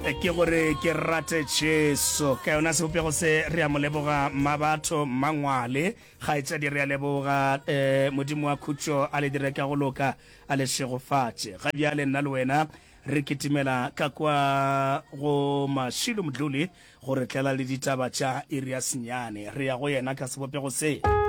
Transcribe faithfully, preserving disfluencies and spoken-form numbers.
ke gore ke rate Jesu ka yona sebopego se re a mo leboga Mabatho Mangwale ga etsa di re a leboga eh modimo wa khutšo a le dire ka go loka a le shegofatše ga bjale nna le wena re kitimela ka kwa go Mashilo Mdluli gore tlela le ditaba tša area senyane re ya go yena ka sebopego se